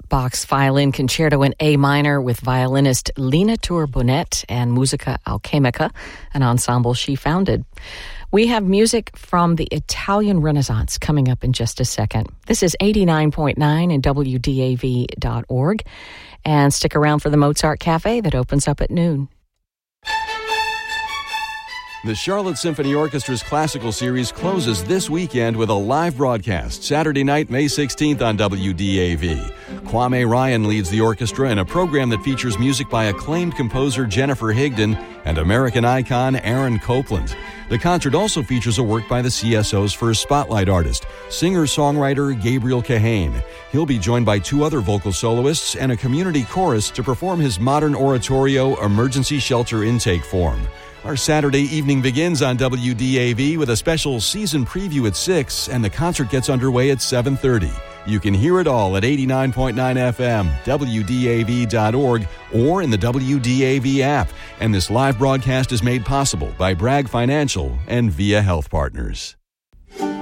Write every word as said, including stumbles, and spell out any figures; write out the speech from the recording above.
Bach's Violin Concerto in A minor with violinist Lina Tur-Bonnet and Musica Alchemica, an ensemble she founded. We have music from the Italian Renaissance coming up in just a second. This is eighty-nine point nine and W D A V dot org. And stick around for the Mozart Cafe that opens up at noon. The Charlotte Symphony Orchestra's classical series closes this weekend with a live broadcast, Saturday night, May sixteenth on W D A V. Kwame Ryan leads the orchestra in a program that features music by acclaimed composer Jennifer Higdon and American icon Aaron Copland. The concert also features a work by the C S O's first spotlight artist, singer-songwriter Gabriel Kahane. He'll be joined by two other vocal soloists and a community chorus to perform his modern oratorio, Emergency Shelter Intake Form. Our Saturday evening begins on W D A V with a special season preview at six, and the concert gets underway at seven thirty. You can hear it all at eighty-nine point nine F M, W D A V dot org, or in the W D A V app. And this live broadcast is made possible by Bragg Financial and Via Health Partners.